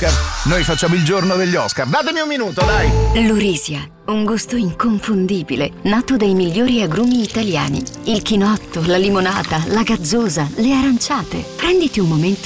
Oscar. Noi facciamo il giorno degli Oscar. Datemi un minuto, dai. Lurisia, un gusto inconfondibile, nato dai migliori agrumi italiani. Il chinotto, la limonata, la gazzosa, le aranciate. Prenditi un momento